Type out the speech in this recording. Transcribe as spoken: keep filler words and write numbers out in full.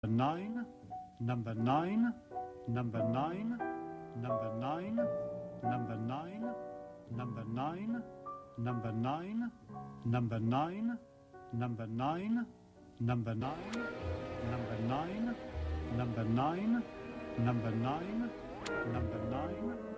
nine, number nine, number nine, number nine, number nine, number nine, number nine, number nine, number nine, number nine, number nine, number nine, number nine, number nine.